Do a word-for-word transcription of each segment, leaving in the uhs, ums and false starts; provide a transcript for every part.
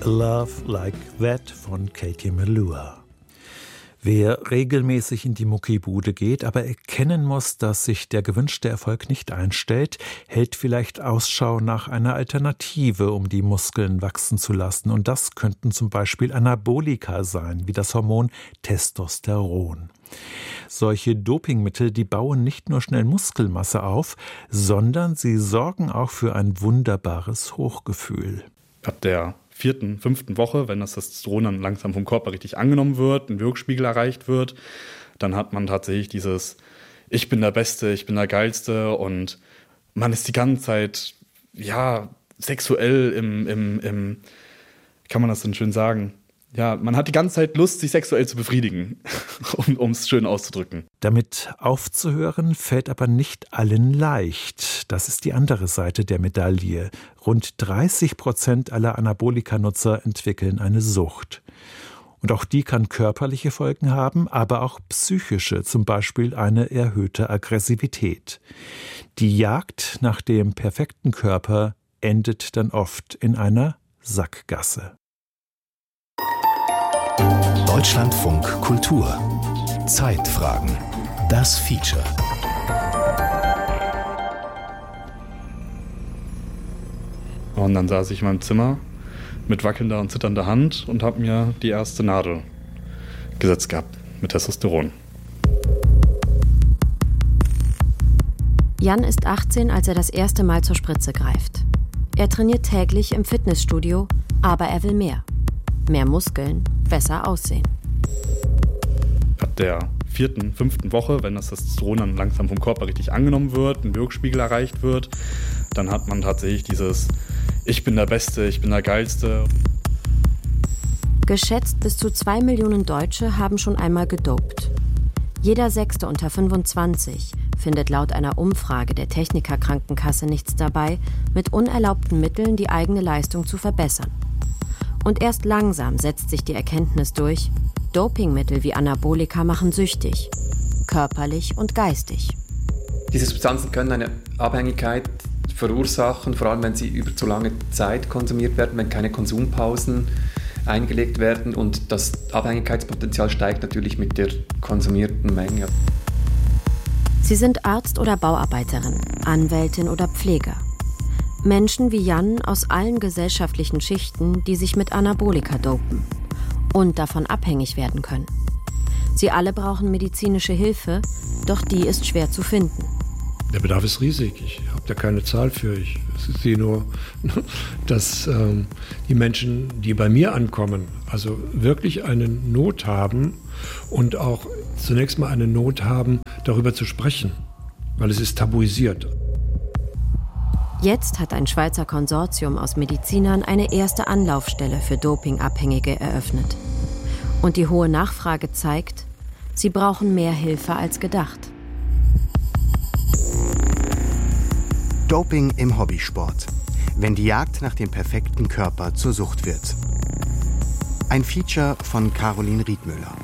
Love Like That von Katie Melua. Wer regelmäßig in die Muckibude geht, aber erkennen muss, dass sich der gewünschte Erfolg nicht einstellt, hält vielleicht Ausschau nach einer Alternative, um die Muskeln wachsen zu lassen. Und das könnten zum Beispiel Anabolika sein, wie das Hormon Testosteron. Solche Dopingmittel, die bauen nicht nur schnell Muskelmasse auf, sondern sie sorgen auch für ein wunderbares Hochgefühl. Ab der vierten, fünften Woche, wenn das Testosteron dann langsam vom Körper richtig angenommen wird, ein Wirkspiegel erreicht wird, dann hat man tatsächlich dieses Ich bin der Beste, ich bin der Geilste und man ist die ganze Zeit, ja, sexuell im, im, im, kann man das denn schön sagen? Ja, man hat die ganze Zeit Lust, sich sexuell zu befriedigen, um es schön auszudrücken. Damit aufzuhören, fällt aber nicht allen leicht. Das ist die andere Seite der Medaille. Rund dreißig Prozent aller Anabolika-Nutzer entwickeln eine Sucht. Und auch die kann körperliche Folgen haben, aber auch psychische, zum Beispiel eine erhöhte Aggressivität. Die Jagd nach dem perfekten Körper endet dann oft in einer Sackgasse. Deutschlandfunk Kultur. Zeitfragen. Das Feature. Und dann saß ich in meinem Zimmer mit wackelnder und zitternder Hand und habe mir die erste Nadel gesetzt gehabt mit Testosteron. Jan ist achtzehn, als er das erste Mal zur Spritze greift. Er trainiert täglich im Fitnessstudio, aber er will mehr. Mehr Muskeln, besser aussehen. Ab der vierten, fünften Woche, wenn das Testosteron dann langsam vom Körper richtig angenommen wird, ein Wirkspiegel erreicht wird, dann hat man tatsächlich dieses Ich bin der Beste, ich bin der Geilste. Geschätzt bis zu zwei Millionen Deutsche haben schon einmal gedopt. Jeder Sechste unter fünfundzwanzig findet laut einer Umfrage der Techniker Krankenkasse nichts dabei, mit unerlaubten Mitteln die eigene Leistung zu verbessern. Und erst langsam setzt sich die Erkenntnis durch, Dopingmittel wie Anabolika machen süchtig, körperlich und geistig. Diese Substanzen können eine Abhängigkeit verursachen, vor allem wenn sie über zu lange Zeit konsumiert werden, wenn keine Konsumpausen eingelegt werden, und das Abhängigkeitspotenzial steigt natürlich mit der konsumierten Menge. Sie sind Arzt oder Bauarbeiterin, Anwältin oder Pfleger. Menschen wie Jan aus allen gesellschaftlichen Schichten, die sich mit Anabolika dopen und davon abhängig werden können. Sie alle brauchen medizinische Hilfe, doch die ist schwer zu finden. Der Bedarf ist riesig. Ich habe da keine Zahl für. Ich sehe nur, dass ähm, die Menschen, die bei mir ankommen, also wirklich eine Not haben und auch zunächst mal eine Not haben, darüber zu sprechen, weil es ist tabuisiert. Jetzt hat ein Schweizer Konsortium aus Medizinern eine erste Anlaufstelle für Dopingabhängige eröffnet. Und die hohe Nachfrage zeigt, sie brauchen mehr Hilfe als gedacht. Doping im Hobbysport. Wenn die Jagd nach dem perfekten Körper zur Sucht wird. Ein Feature von Caroline Riedmüller.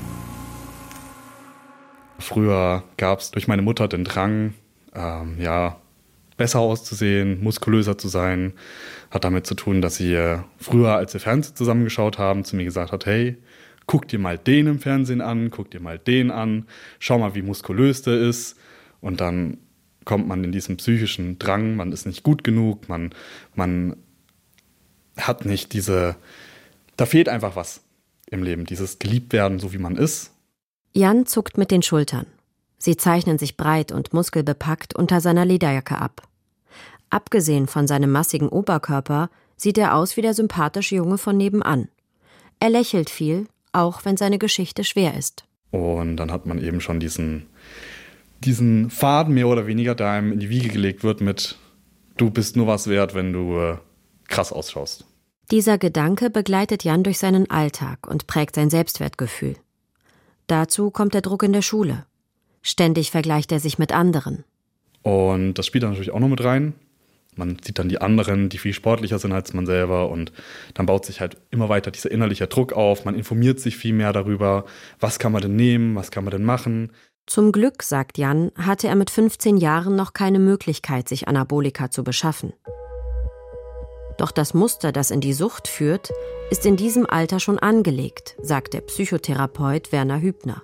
Früher gab es durch meine Mutter den Drang, ähm, ja, besser auszusehen, muskulöser zu sein. Hat damit zu tun, dass sie äh, früher, als wir Fernsehen zusammengeschaut haben, zu mir gesagt hat, hey, guck dir mal den im Fernsehen an, guck dir mal den an, schau mal, wie muskulös der ist. Und dann kommt man in diesen psychischen Drang, man ist nicht gut genug, man, man hat nicht diese, da fehlt einfach was im Leben, dieses Geliebtwerden, so wie man ist. Jan zuckt mit den Schultern. Sie zeichnen sich breit und muskelbepackt unter seiner Lederjacke ab. Abgesehen von seinem massigen Oberkörper sieht er aus wie der sympathische Junge von nebenan. Er lächelt viel, auch wenn seine Geschichte schwer ist. Und dann hat man eben schon diesen, diesen Faden mehr oder weniger, der einem in die Wiege gelegt wird mit du bist nur was wert, wenn du äh, krass ausschaust. Dieser Gedanke begleitet Jan durch seinen Alltag und prägt sein Selbstwertgefühl. Dazu kommt der Druck in der Schule. Ständig vergleicht er sich mit anderen. Und das spielt dann natürlich auch noch mit rein. Man sieht dann die anderen, die viel sportlicher sind als man selber, und dann baut sich halt immer weiter dieser innerliche Druck auf. Man informiert sich viel mehr darüber, was kann man denn nehmen, was kann man denn machen. Zum Glück, sagt Jan, hatte er mit fünfzehn Jahren noch keine Möglichkeit, sich Anabolika zu beschaffen. Doch das Muster, das in die Sucht führt, ist in diesem Alter schon angelegt, sagt der Psychotherapeut Werner Hübner.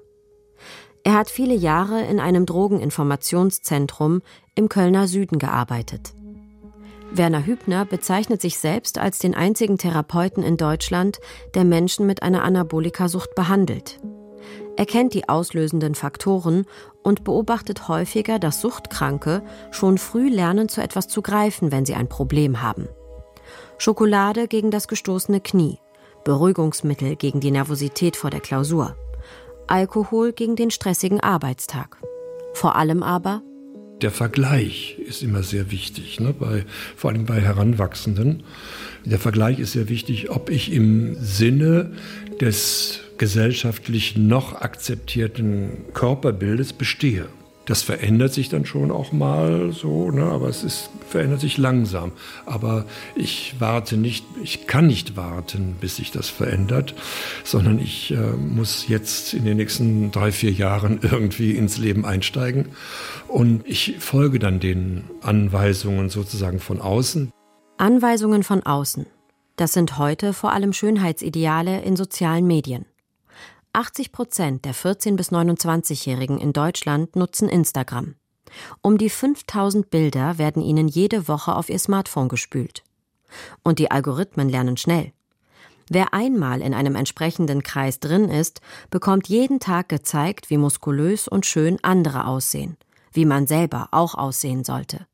Er hat viele Jahre in einem Drogeninformationszentrum im Kölner Süden gearbeitet. Werner Hübner bezeichnet sich selbst als den einzigen Therapeuten in Deutschland, der Menschen mit einer Anabolikasucht behandelt. Er kennt die auslösenden Faktoren und beobachtet häufiger, dass Suchtkranke schon früh lernen, zu etwas zu greifen, wenn sie ein Problem haben. Schokolade gegen das gestoßene Knie, Beruhigungsmittel gegen die Nervosität vor der Klausur, Alkohol gegen den stressigen Arbeitstag. Vor allem aber der Vergleich ist immer sehr wichtig, ne? bei, vor allem bei Heranwachsenden. Der Vergleich ist sehr wichtig, ob ich im Sinne des gesellschaftlich noch akzeptierten Körperbildes bestehe. Das verändert sich dann schon auch mal so, ne? aber es ist, verändert sich langsam. Aber ich warte nicht, ich kann nicht warten, bis sich das verändert, sondern ich äh, muss jetzt in den nächsten drei, vier Jahren irgendwie ins Leben einsteigen. Und ich folge dann den Anweisungen sozusagen von außen. Anweisungen von außen. Das sind heute vor allem Schönheitsideale in sozialen Medien. achtzig Prozent der vierzehn- bis neunundzwanzigjährigen in Deutschland nutzen Instagram. Um die fünftausend Bilder werden ihnen jede Woche auf ihr Smartphone gespült. Und die Algorithmen lernen schnell. Wer einmal in einem entsprechenden Kreis drin ist, bekommt jeden Tag gezeigt, wie muskulös und schön andere aussehen, wie man selber auch aussehen sollte.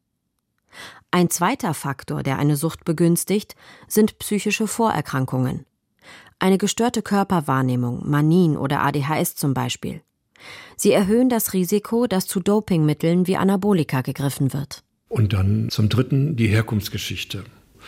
Ein zweiter Faktor, der eine Sucht begünstigt, sind psychische Vorerkrankungen. Eine gestörte Körperwahrnehmung, Manien oder A D H S zum Beispiel. Sie erhöhen das Risiko, dass zu Dopingmitteln wie Anabolika gegriffen wird. Und dann zum Dritten die Herkunftsgeschichte.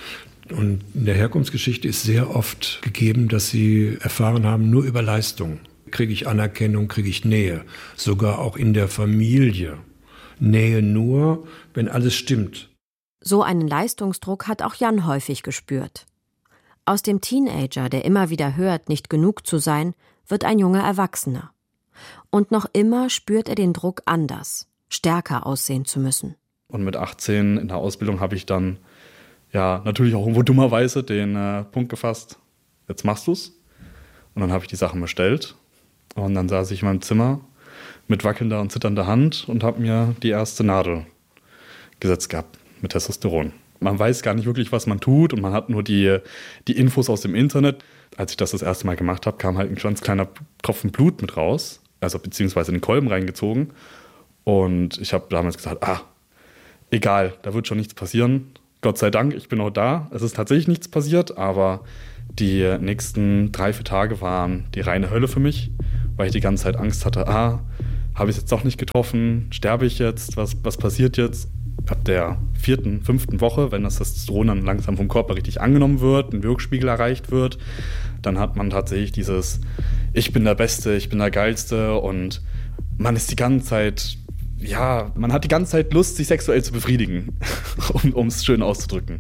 Und in der Herkunftsgeschichte ist sehr oft gegeben, dass sie erfahren haben, nur über Leistung kriege ich Anerkennung, kriege ich Nähe. Sogar auch in der Familie. Nähe nur, wenn alles stimmt. So einen Leistungsdruck hat auch Jan häufig gespürt. Aus dem Teenager, der immer wieder hört, nicht genug zu sein, wird ein junger Erwachsener. Und noch immer spürt er den Druck anders, stärker aussehen zu müssen. Und mit achtzehn in der Ausbildung habe ich dann ja natürlich auch irgendwo dummerweise den äh, Punkt gefasst, jetzt machst du's. Und dann habe ich die Sachen bestellt. Und dann saß ich in meinem Zimmer mit wackelnder und zitternder Hand und habe mir die erste Nadel gesetzt gehabt mit Testosteron. Man weiß gar nicht wirklich, was man tut und man hat nur die, die Infos aus dem Internet. Als ich das das erste Mal gemacht habe, kam halt ein ganz kleiner Tropfen Blut mit raus, also beziehungsweise in den Kolben reingezogen. Und ich habe damals gesagt, ah, egal, da wird schon nichts passieren. Gott sei Dank, ich bin noch da. Es ist tatsächlich nichts passiert, aber die nächsten drei, vier Tage waren die reine Hölle für mich, weil ich die ganze Zeit Angst hatte, ah, habe ich es jetzt doch nicht getroffen, sterbe ich jetzt, was, was passiert jetzt? Ab der vierten, fünften Woche, wenn das Testosteron dann langsam vom Körper richtig angenommen wird, ein Wirkspiegel erreicht wird, dann hat man tatsächlich dieses Ich bin der Beste, ich bin der Geilste und man ist die ganze Zeit, ja, man hat die ganze Zeit Lust, sich sexuell zu befriedigen, um es schön auszudrücken.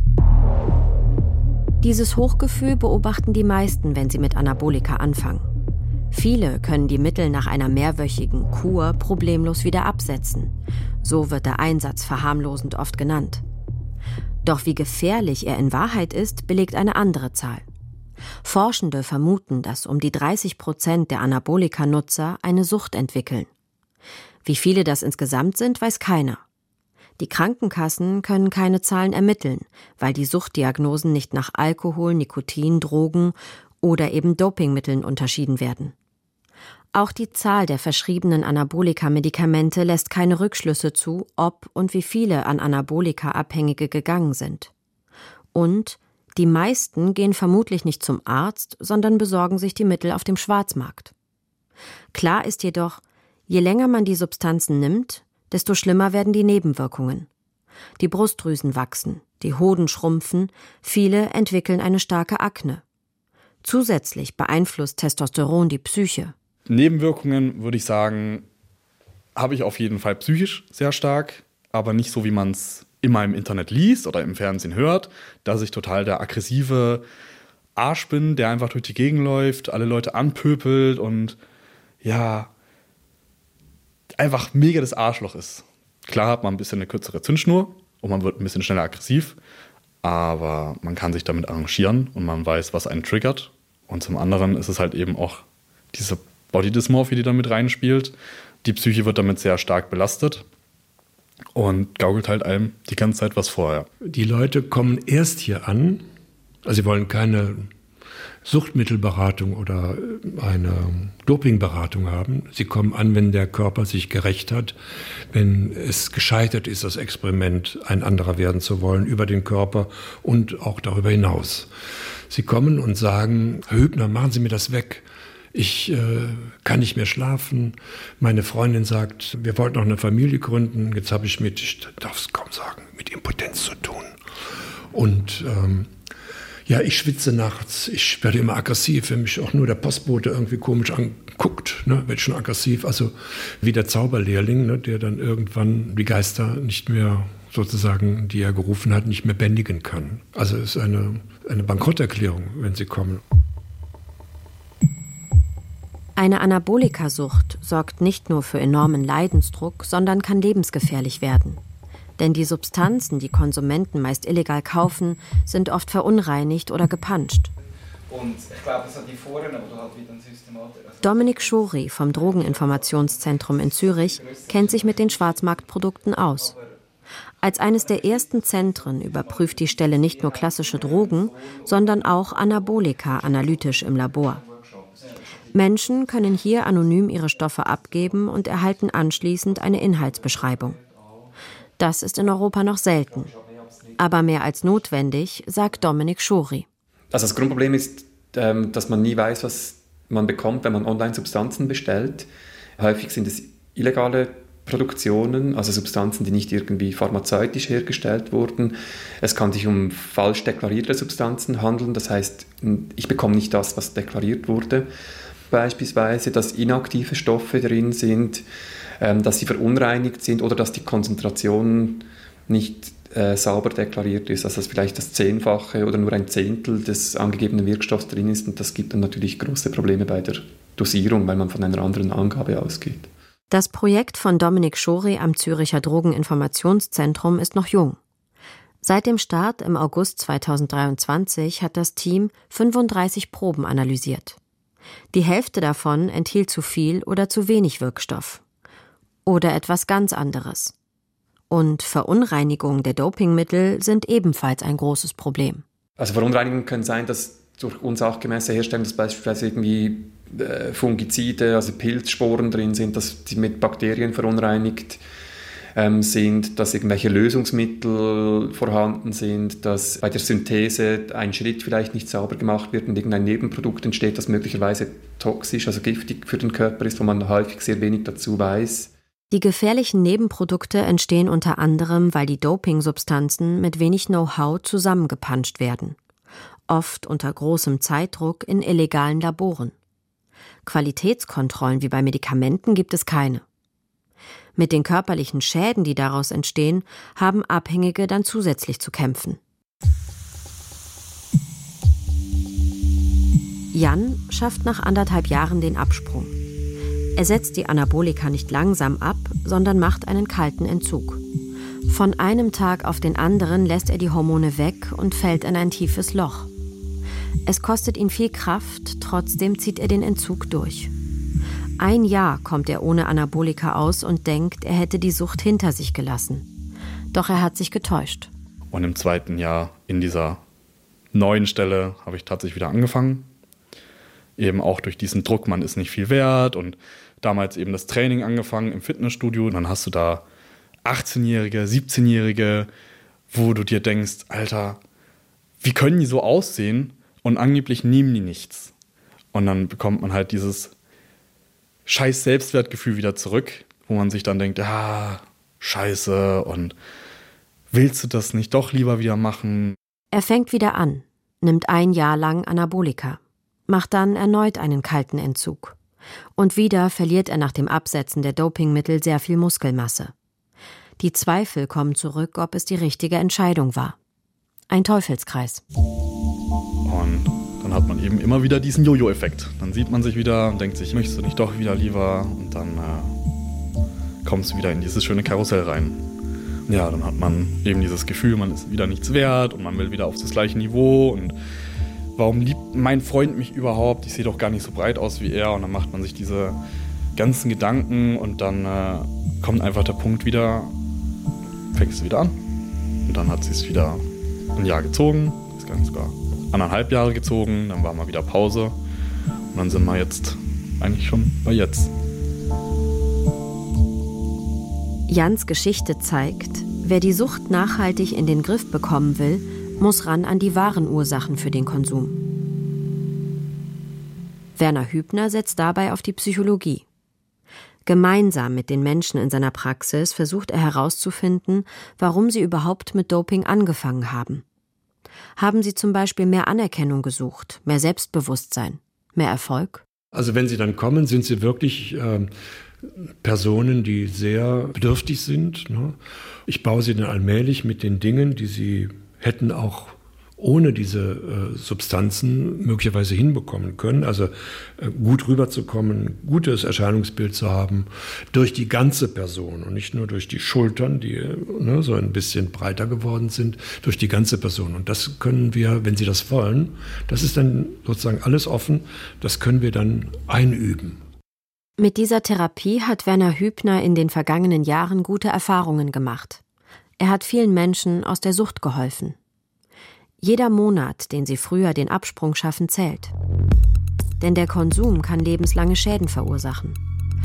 Dieses Hochgefühl beobachten die meisten, wenn sie mit Anabolika anfangen. Viele können die Mittel nach einer mehrwöchigen Kur problemlos wieder absetzen. So wird der Einsatz verharmlosend oft genannt. Doch wie gefährlich er in Wahrheit ist, belegt eine andere Zahl. Forschende vermuten, dass um die dreißig Prozent der Anabolika-Nutzer eine Sucht entwickeln. Wie viele das insgesamt sind, weiß keiner. Die Krankenkassen können keine Zahlen ermitteln, weil die Suchtdiagnosen nicht nach Alkohol, Nikotin, Drogen oder eben Dopingmitteln unterschieden werden. Auch die Zahl der verschriebenen Anabolika-Medikamente lässt keine Rückschlüsse zu, ob und wie viele an Anabolika-Abhängige gegangen sind. Und die meisten gehen vermutlich nicht zum Arzt, sondern besorgen sich die Mittel auf dem Schwarzmarkt. Klar ist jedoch, je länger man die Substanzen nimmt, desto schlimmer werden die Nebenwirkungen. Die Brustdrüsen wachsen, die Hoden schrumpfen, viele entwickeln eine starke Akne. Zusätzlich beeinflusst Testosteron die Psyche. Nebenwirkungen, würde ich sagen, habe ich auf jeden Fall psychisch sehr stark, aber nicht so, wie man es immer im Internet liest oder im Fernsehen hört, dass ich total der aggressive Arsch bin, der einfach durch die Gegend läuft, alle Leute anpöbelt und ja, einfach mega das Arschloch ist. Klar hat man ein bisschen eine kürzere Zündschnur und man wird ein bisschen schneller aggressiv, aber man kann sich damit arrangieren und man weiß, was einen triggert. Und zum anderen ist es halt eben auch diese Body Dysmorphie, die damit reinspielt. Die Psyche wird damit sehr stark belastet und gaukelt halt einem die ganze Zeit was vor. Ja. Die Leute kommen erst hier an, also sie wollen keine Suchtmittelberatung oder eine Dopingberatung haben. Sie kommen an, wenn der Körper sich gerächt hat, wenn es gescheitert ist, das Experiment, ein anderer werden zu wollen, über den Körper und auch darüber hinaus. Sie kommen und sagen, Herr Hübner, machen Sie mir das weg. Ich äh, kann nicht mehr schlafen. Meine Freundin sagt, wir wollten noch eine Familie gründen. Jetzt habe ich mit, ich darf es kaum sagen, mit Impotenz zu tun. Und ähm, ja, ich schwitze nachts, ich werde immer aggressiv, wenn mich auch nur der Postbote irgendwie komisch anguckt, ne, werde ich schon aggressiv. Also wie der Zauberlehrling, ne, der dann irgendwann die Geister nicht mehr sozusagen, die er gerufen hat, nicht mehr bändigen kann. Also es ist eine, eine Bankrotterklärung, wenn sie kommen. Eine Anabolikasucht sorgt nicht nur für enormen Leidensdruck, sondern kann lebensgefährlich werden. Denn die Substanzen, die Konsumenten meist illegal kaufen, sind oft verunreinigt oder gepanscht. Und ich glaube, es hat die Foren, aber du halt wieder ein Systematik. Dominik Schori vom Drogeninformationszentrum in Zürich kennt sich mit den Schwarzmarktprodukten aus. Als eines der ersten Zentren überprüft die Stelle nicht nur klassische Drogen, sondern auch Anabolika analytisch im Labor. Menschen können hier anonym ihre Stoffe abgeben und erhalten anschließend eine Inhaltsbeschreibung. Das ist in Europa noch selten. Aber mehr als notwendig, sagt Dominik Schori. Also das Grundproblem ist, dass man nie weiß, was man bekommt, wenn man online Substanzen bestellt. Häufig sind es illegale Produktionen, also Substanzen, die nicht irgendwie pharmazeutisch hergestellt wurden. Es kann sich um falsch deklarierte Substanzen handeln. Das heißt, ich bekomme nicht das, was deklariert wurde. Beispielsweise, dass inaktive Stoffe drin sind, dass sie verunreinigt sind oder dass die Konzentration nicht äh, sauber deklariert ist, also dass vielleicht das Zehnfache oder nur ein Zehntel des angegebenen Wirkstoffs drin ist. Und das gibt dann natürlich große Probleme bei der Dosierung, weil man von einer anderen Angabe ausgeht. Das Projekt von Dominik Schori am Zürcher Drogeninformationszentrum ist noch jung. Seit dem Start im August zweitausenddreiundzwanzig hat das Team fünfunddreißig Proben analysiert. Die Hälfte davon enthielt zu viel oder zu wenig Wirkstoff. Oder etwas ganz anderes. Und Verunreinigungen der Dopingmittel sind ebenfalls ein großes Problem. Also Verunreinigungen können sein, dass durch unsachgemäße Herstellung, dass beispielsweise irgendwie äh, Fungizide, also Pilzsporen drin sind, dass die mit Bakterien verunreinigt ähm, sind, dass irgendwelche Lösungsmittel vorhanden sind, dass bei der Synthese ein Schritt vielleicht nicht sauber gemacht wird und irgendein Nebenprodukt entsteht, das möglicherweise toxisch, also giftig für den Körper ist, wo man häufig sehr wenig dazu weiß. Die gefährlichen Nebenprodukte entstehen unter anderem, weil die Dopingsubstanzen mit wenig Know-how zusammengepanscht werden. Oft unter großem Zeitdruck in illegalen Laboren. Qualitätskontrollen wie bei Medikamenten gibt es keine. Mit den körperlichen Schäden, die daraus entstehen, haben Abhängige dann zusätzlich zu kämpfen. Jan schafft nach anderthalb Jahren den Absprung. Er setzt die Anabolika nicht langsam ab, sondern macht einen kalten Entzug. Von einem Tag auf den anderen lässt er die Hormone weg und fällt in ein tiefes Loch. Es kostet ihn viel Kraft, trotzdem zieht er den Entzug durch. Ein Jahr kommt er ohne Anabolika aus und denkt, er hätte die Sucht hinter sich gelassen. Doch er hat sich getäuscht. Und im zweiten Jahr in dieser neuen Stelle habe ich tatsächlich wieder angefangen. Eben auch durch diesen Druck, man ist nicht viel wert und damals eben das Training angefangen im Fitnessstudio. Und dann hast du da achtzehnjährige, siebzehnjährige, wo du dir denkst, Alter, wie können die so aussehen? Und angeblich nehmen die nichts. Und dann bekommt man halt dieses scheiß Selbstwertgefühl wieder zurück, wo man sich dann denkt, ja, scheiße und willst du das nicht doch lieber wieder machen? Er fängt wieder an, nimmt ein Jahr lang Anabolika, macht dann erneut einen kalten Entzug. Und wieder verliert er nach dem Absetzen der Dopingmittel sehr viel Muskelmasse. Die Zweifel kommen zurück, ob es die richtige Entscheidung war. Ein Teufelskreis. Und dann hat man eben immer wieder diesen Jojo-Effekt. Dann sieht man sich wieder und denkt sich, möchtest du nicht doch wieder lieber? Und dann äh, kommst du wieder in dieses schöne Karussell rein. Und ja, dann hat man eben dieses Gefühl, man ist wieder nichts wert und man will wieder auf das gleiche Niveau und warum liebt mein Freund mich überhaupt? Ich sehe doch gar nicht so breit aus wie er. Und dann macht man sich diese ganzen Gedanken und dann äh, kommt einfach der Punkt wieder, fängst du wieder an. Und dann hat sie es wieder ein Jahr gezogen, ist gar nicht sogar anderthalb Jahre gezogen, dann war mal wieder Pause und dann sind wir jetzt eigentlich schon bei jetzt. Jans Geschichte zeigt, wer die Sucht nachhaltig in den Griff bekommen will, muss ran an die wahren Ursachen für den Konsum. Werner Hübner setzt dabei auf die Psychologie. Gemeinsam mit den Menschen in seiner Praxis versucht er herauszufinden, warum sie überhaupt mit Doping angefangen haben. Haben sie zum Beispiel mehr Anerkennung gesucht, mehr Selbstbewusstsein, mehr Erfolg? Also wenn sie dann kommen, sind sie wirklich äh, Personen, die sehr bedürftig sind. Ne? Ich baue sie dann allmählich mit den Dingen, die sie hätten auch ohne diese äh, Substanzen möglicherweise hinbekommen können. Also äh, gut rüberzukommen, gutes Erscheinungsbild zu haben, durch die ganze Person und nicht nur durch die Schultern, die äh, ne, so ein bisschen breiter geworden sind, durch die ganze Person. Und das können wir, wenn Sie das wollen, das ist dann sozusagen alles offen, das können wir dann einüben. Mit dieser Therapie hat Werner Hübner in den vergangenen Jahren gute Erfahrungen gemacht. Er hat vielen Menschen aus der Sucht geholfen. Jeder Monat, den sie früher den Absprung schaffen, zählt. Denn der Konsum kann lebenslange Schäden verursachen.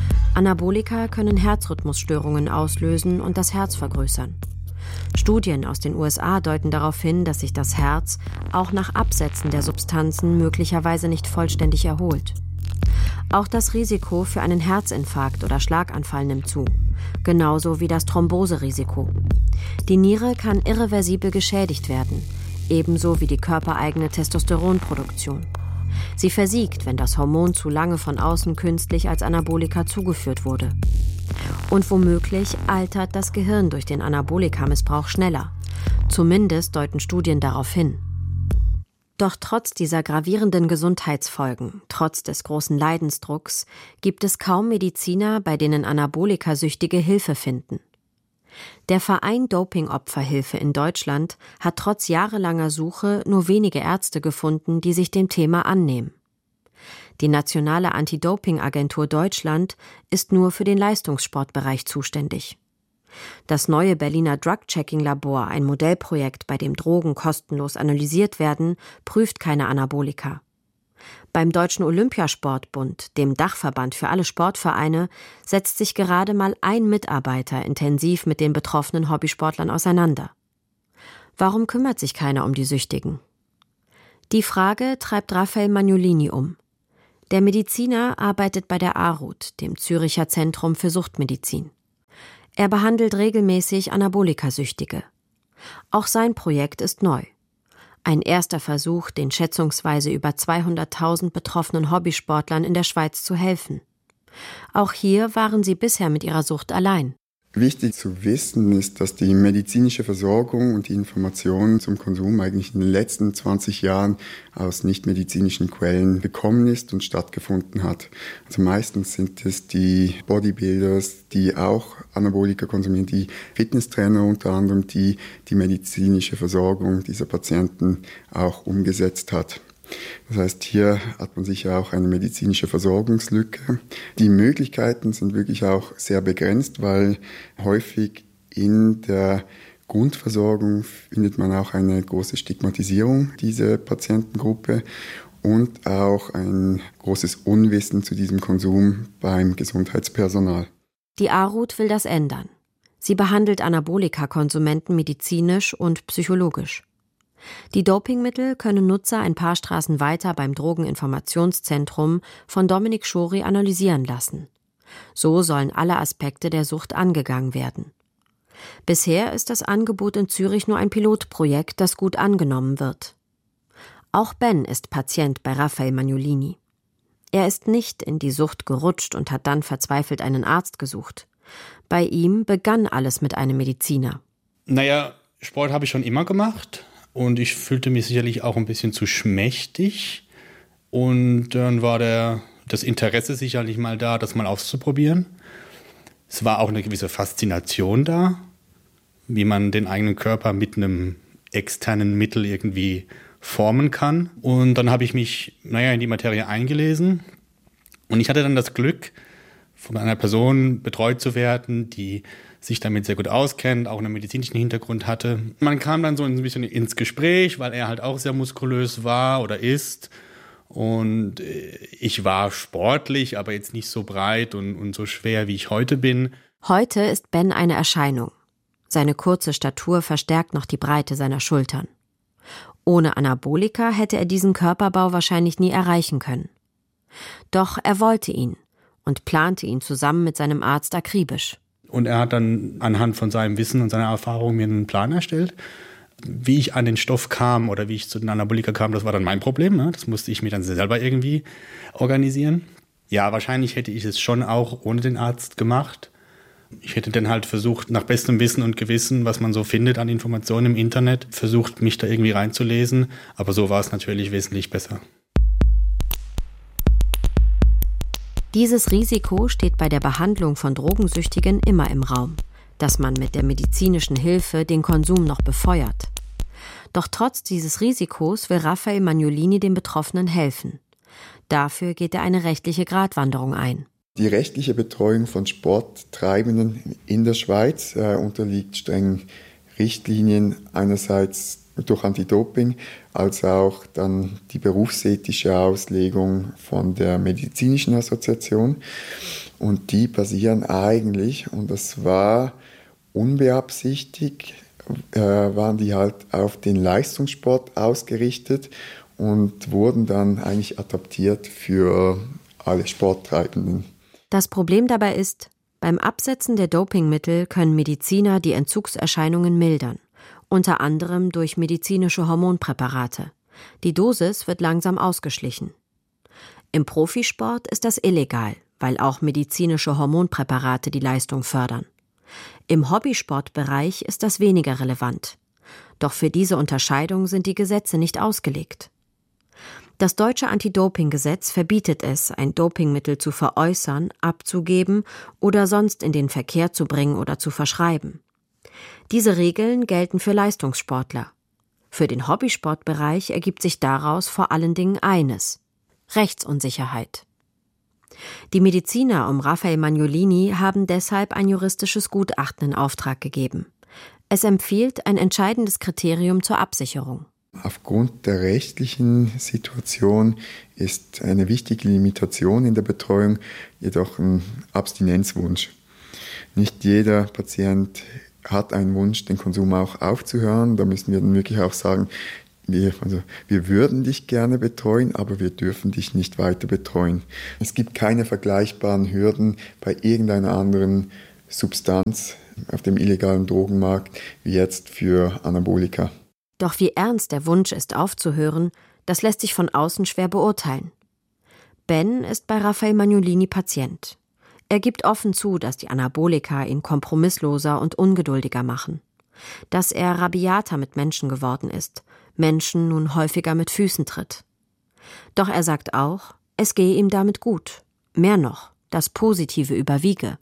Anabolika können Herzrhythmusstörungen auslösen und das Herz vergrößern. Studien aus den U S A deuten darauf hin, dass sich das Herz auch nach Absetzen der Substanzen möglicherweise nicht vollständig erholt. Auch das Risiko für einen Herzinfarkt oder Schlaganfall nimmt zu, genauso wie das Thromboserisiko. Die Niere kann irreversibel geschädigt werden, ebenso wie die körpereigene Testosteronproduktion. Sie versiegt, wenn das Hormon zu lange von außen künstlich als Anabolika zugeführt wurde. Und womöglich altert das Gehirn durch den Anabolika-Missbrauch schneller. Zumindest deuten Studien darauf hin. Doch trotz dieser gravierenden Gesundheitsfolgen, trotz des großen Leidensdrucks, gibt es kaum Mediziner, bei denen Anabolikasüchtige Hilfe finden. Der Verein Dopingopferhilfe in Deutschland hat trotz jahrelanger Suche nur wenige Ärzte gefunden, die sich dem Thema annehmen. Die Nationale Anti-Doping-Agentur Deutschland ist nur für den Leistungssportbereich zuständig. Das neue Berliner Drug-Checking-Labor, ein Modellprojekt, bei dem Drogen kostenlos analysiert werden, prüft keine Anabolika. Beim Deutschen Olympiasportbund, dem Dachverband für alle Sportvereine, setzt sich gerade mal ein Mitarbeiter intensiv mit den betroffenen Hobbysportlern auseinander. Warum kümmert sich keiner um die Süchtigen? Die Frage treibt Raphael Magnolini um. Der Mediziner arbeitet bei der ARUT, dem Züricher Zentrum für Suchtmedizin. Er behandelt regelmäßig Anabolikasüchtige. Auch sein Projekt ist neu. Ein erster Versuch, den schätzungsweise über zweihunderttausend betroffenen Hobbysportlern in der Schweiz zu helfen. Auch hier waren sie bisher mit ihrer Sucht allein. Wichtig zu wissen ist, dass die medizinische Versorgung und die Information zum Konsum eigentlich in den letzten zwanzig Jahren aus nichtmedizinischen Quellen gekommen ist und stattgefunden hat. Also meistens sind es die Bodybuilders, die auch Anabolika konsumieren, die Fitnesstrainer unter anderem, die die medizinische Versorgung dieser Patienten auch umgesetzt hat. Das heißt, hier hat man sicher auch eine medizinische Versorgungslücke. Die Möglichkeiten sind wirklich auch sehr begrenzt, weil häufig in der Grundversorgung findet man auch eine große Stigmatisierung dieser Patientengruppe und auch ein großes Unwissen zu diesem Konsum beim Gesundheitspersonal. Die ARUT will das ändern. Sie behandelt Anabolika-Konsumenten medizinisch und psychologisch. Die Dopingmittel können Nutzer ein paar Straßen weiter beim Drogeninformationszentrum von Dominik Schori analysieren lassen. So sollen alle Aspekte der Sucht angegangen werden. Bisher ist das Angebot in Zürich nur ein Pilotprojekt, das gut angenommen wird. Auch Ben ist Patient bei Raphael Magnolini. Er ist nicht in die Sucht gerutscht und hat dann verzweifelt einen Arzt gesucht. Bei ihm begann alles mit einem Mediziner. Naja, Sport habe ich schon immer gemacht. Und ich fühlte mich sicherlich auch ein bisschen zu schmächtig. Und dann war der, das Interesse sicherlich mal da, das mal auszuprobieren. Es war auch eine gewisse Faszination da, wie man den eigenen Körper mit einem externen Mittel irgendwie formen kann. Und dann habe ich mich, naja, in die Materie eingelesen. Und ich hatte dann das Glück, von einer Person betreut zu werden, die sich damit sehr gut auskennt, auch einen medizinischen Hintergrund hatte. Man kam dann so ein bisschen ins Gespräch, weil er halt auch sehr muskulös war oder ist. Und ich war sportlich, aber jetzt nicht so breit und, und so schwer, wie ich heute bin. Heute ist Ben eine Erscheinung. Seine kurze Statur verstärkt noch die Breite seiner Schultern. Ohne Anabolika hätte er diesen Körperbau wahrscheinlich nie erreichen können. Doch er wollte ihn und plante ihn zusammen mit seinem Arzt akribisch. Und er hat dann anhand von seinem Wissen und seiner Erfahrung mir einen Plan erstellt. Wie ich an den Stoff kam oder wie ich zu den Anabolika kam, das war dann mein Problem. Ne? Das musste ich mir dann selber irgendwie organisieren. Ja, wahrscheinlich hätte ich es schon auch ohne den Arzt gemacht. Ich hätte dann halt versucht, nach bestem Wissen und Gewissen, was man so findet an Informationen im Internet, versucht, mich da irgendwie reinzulesen. Aber so war es natürlich wesentlich besser. Dieses Risiko steht bei der Behandlung von Drogensüchtigen immer im Raum, dass man mit der medizinischen Hilfe den Konsum noch befeuert. Doch trotz dieses Risikos will Raphael Magnolini den Betroffenen helfen. Dafür geht er eine rechtliche Gratwanderung ein. Die rechtliche Betreuung von Sporttreibenden in der Schweiz äh, unterliegt strengen Richtlinien, einerseits durch Anti-Doping, als auch dann die berufsethische Auslegung von der medizinischen Assoziation. Und die basieren eigentlich, und das war unbeabsichtigt, äh, waren die halt auf den Leistungssport ausgerichtet und wurden dann eigentlich adaptiert für alle Sporttreibenden. Das Problem dabei ist, beim Absetzen der Dopingmittel können Mediziner die Entzugserscheinungen mildern, unter anderem durch medizinische Hormonpräparate. Die Dosis wird langsam ausgeschlichen. Im Profisport ist das illegal, weil auch medizinische Hormonpräparate die Leistung fördern. Im Hobbysportbereich ist das weniger relevant. Doch für diese Unterscheidung sind die Gesetze nicht ausgelegt. Das deutsche Anti-Doping-Gesetz verbietet es, ein Dopingmittel zu veräußern, abzugeben oder sonst in den Verkehr zu bringen oder zu verschreiben. Diese Regeln gelten für Leistungssportler. Für den Hobbysportbereich ergibt sich daraus vor allen Dingen eines: Rechtsunsicherheit. Die Mediziner um Raphael Magnolini haben deshalb ein juristisches Gutachten in Auftrag gegeben. Es empfiehlt ein entscheidendes Kriterium zur Absicherung. Aufgrund der rechtlichen Situation ist eine wichtige Limitation in der Betreuung jedoch ein Abstinenzwunsch. Nicht jeder Patient hat einen Wunsch, den Konsum auch aufzuhören. Da müssen wir dann wirklich auch sagen, wir, also, wir würden dich gerne betreuen, aber wir dürfen dich nicht weiter betreuen. Es gibt keine vergleichbaren Hürden bei irgendeiner anderen Substanz auf dem illegalen Drogenmarkt wie jetzt für Anabolika. Doch wie ernst der Wunsch ist, aufzuhören, das lässt sich von außen schwer beurteilen. Ben ist bei Raphael Magnolini Patient. Er gibt offen zu, dass die Anabolika ihn kompromissloser und ungeduldiger machen. Dass er rabiater mit Menschen geworden ist, Menschen nun häufiger mit Füßen tritt. Doch er sagt auch, es gehe ihm damit gut. Mehr noch, das Positive überwiege.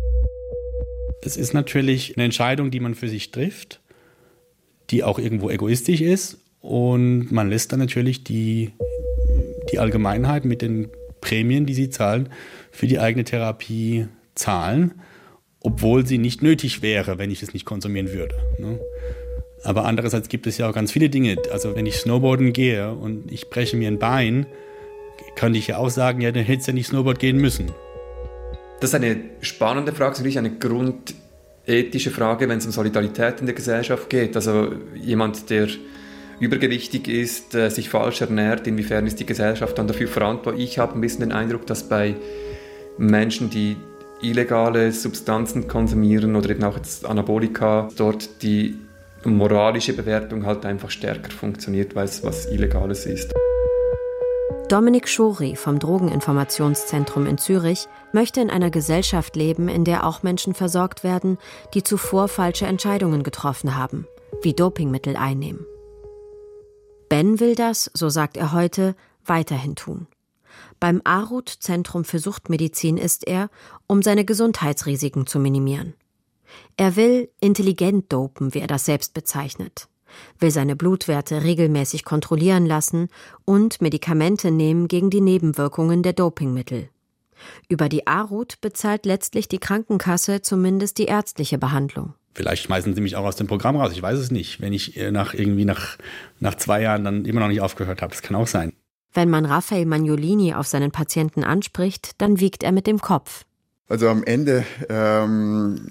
Es ist natürlich eine Entscheidung, die man für sich trifft, die auch irgendwo egoistisch ist, und man lässt dann natürlich die, die Allgemeinheit mit den Prämien, die sie zahlen, für die eigene Therapie zahlen, obwohl sie nicht nötig wäre, wenn ich es nicht konsumieren würde. Ne? Aber andererseits gibt es ja auch ganz viele Dinge. Also wenn ich Snowboarden gehe und ich breche mir ein Bein, könnte ich ja auch sagen, ja, dann hättest du ja nicht Snowboard gehen müssen. Das ist eine spannende Frage, natürlich eine grundethische Frage, wenn es um Solidarität in der Gesellschaft geht. Also jemand, der übergewichtig ist, äh, sich falsch ernährt, inwiefern ist die Gesellschaft dann dafür verantwortlich? Ich habe ein bisschen den Eindruck, dass bei Menschen, die illegale Substanzen konsumieren oder eben auch jetzt Anabolika, dort die moralische Bewertung halt einfach stärker funktioniert, weil es was Illegales ist. Dominik Schori vom Drogeninformationszentrum in Zürich möchte in einer Gesellschaft leben, in der auch Menschen versorgt werden, die zuvor falsche Entscheidungen getroffen haben, wie Dopingmittel einnehmen. Ben will das, so sagt er heute, weiterhin tun. Beim A R U T Zentrum für Suchtmedizin ist er, um seine Gesundheitsrisiken zu minimieren. Er will intelligent dopen, wie er das selbst bezeichnet, will seine Blutwerte regelmäßig kontrollieren lassen und Medikamente nehmen gegen die Nebenwirkungen der Dopingmittel. Über die ARUT bezahlt letztlich die Krankenkasse zumindest die ärztliche Behandlung. Vielleicht schmeißen sie mich auch aus dem Programm raus, ich weiß es nicht, wenn ich nach irgendwie nach, nach zwei Jahren dann immer noch nicht aufgehört habe. Das kann auch sein. Wenn man Raphael Magnolini auf seinen Patienten anspricht, dann wiegt er mit dem Kopf. Also am Ende ähm,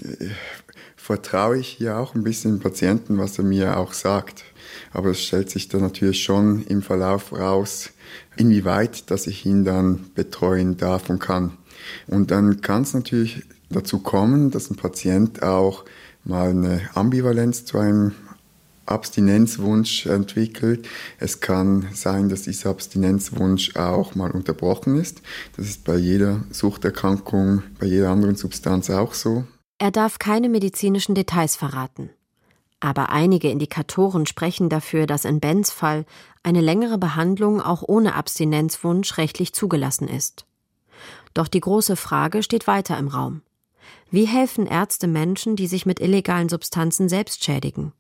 vertraue ich hier auch ein bisschen dem Patienten, was er mir auch sagt. Aber es stellt sich dann natürlich schon im Verlauf raus, inwieweit, dass ich ihn dann betreuen darf und kann. Und dann kann es natürlich dazu kommen, dass ein Patient auch mal eine Ambivalenz zu einem Abstinenzwunsch entwickelt. Es kann sein, dass dieser Abstinenzwunsch auch mal unterbrochen ist. Das ist bei jeder Suchterkrankung, bei jeder anderen Substanz auch so. Er darf keine medizinischen Details verraten. Aber einige Indikatoren sprechen dafür, dass in Bens Fall eine längere Behandlung auch ohne Abstinenzwunsch rechtlich zugelassen ist. Doch die große Frage steht weiter im Raum. Wie helfen Ärzte Menschen, die sich mit illegalen Substanzen selbst schädigen?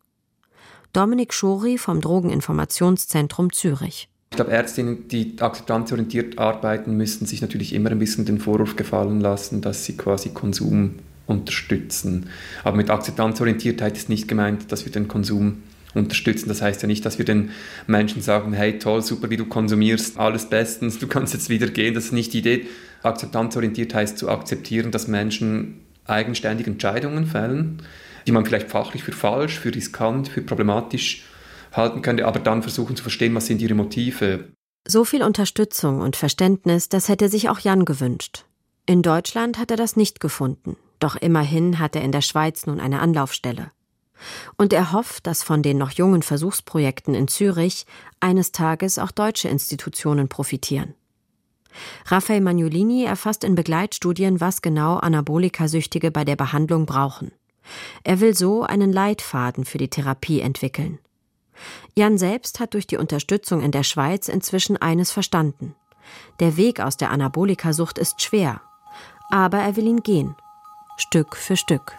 Dominik Schori vom Drogeninformationszentrum Zürich. Ich glaube, Ärztinnen, die akzeptanzorientiert arbeiten, müssen sich natürlich immer ein bisschen den Vorwurf gefallen lassen, dass sie quasi Konsum unterstützen. Aber mit Akzeptanzorientiertheit ist nicht gemeint, dass wir den Konsum unterstützen. Das heißt ja nicht, dass wir den Menschen sagen, hey, toll, super, wie du konsumierst, alles bestens, du kannst jetzt wieder gehen. Das ist nicht die Idee. Akzeptanzorientiert heißt zu akzeptieren, dass Menschen eigenständig Entscheidungen fällen, die man vielleicht fachlich für falsch, für riskant, für problematisch halten könnte, aber dann versuchen zu verstehen, was sind ihre Motive. So viel Unterstützung und Verständnis, das hätte sich auch Jan gewünscht. In Deutschland hat er das nicht gefunden, doch immerhin hat er in der Schweiz nun eine Anlaufstelle. Und er hofft, dass von den noch jungen Versuchsprojekten in Zürich eines Tages auch deutsche Institutionen profitieren. Raphael Magnolini erfasst in Begleitstudien, was genau Anabolika-Süchtige bei der Behandlung brauchen. Er will so einen Leitfaden für die Therapie entwickeln. Jan selbst hat durch die Unterstützung in der Schweiz inzwischen eines verstanden. Der Weg aus der Anabolikasucht ist schwer, aber er will ihn gehen, Stück für Stück.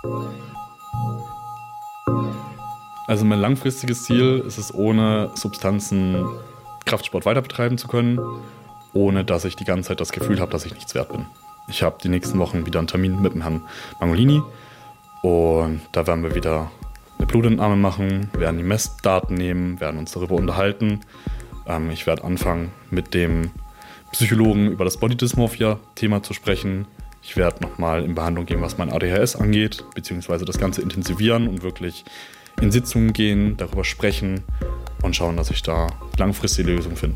Also mein langfristiges Ziel ist es, ohne Substanzen Kraftsport weiter betreiben zu können, ohne dass ich die ganze Zeit das Gefühl habe, dass ich nichts wert bin. Ich habe die nächsten Wochen wieder einen Termin mit dem Herrn Magnolini und da werden wir wieder eine Blutentnahme machen, werden die Messdaten nehmen, werden uns darüber unterhalten. Ähm, ich werde anfangen, mit dem Psychologen über das Body Dysmorphia-Thema zu sprechen. Ich werde nochmal in Behandlung gehen, was mein A D H S angeht, beziehungsweise das Ganze intensivieren und wirklich in Sitzungen gehen, darüber sprechen und schauen, dass ich da langfristige Lösungen finde.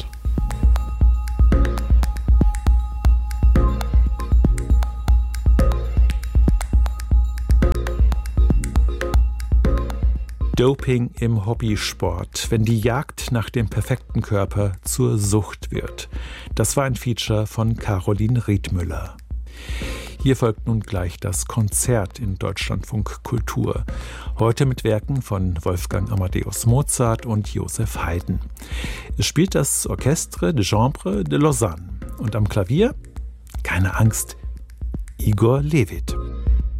Doping im Hobbysport, wenn die Jagd nach dem perfekten Körper zur Sucht wird. Das war ein Feature von Caroline Riedmüller. Hier folgt nun gleich das Konzert in Deutschlandfunk Kultur. Heute mit Werken von Wolfgang Amadeus Mozart und Joseph Haydn. Es spielt das Orchestre de Chambre de Lausanne. Und am Klavier, keine Angst, Igor Levit.